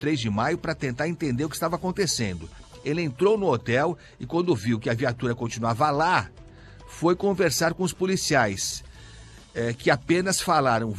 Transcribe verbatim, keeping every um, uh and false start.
três de maio para tentar entender o que estava acontecendo. Ele entrou no hotel e quando viu que a viatura continuava lá, foi conversar com os policiais, é, que apenas falaram: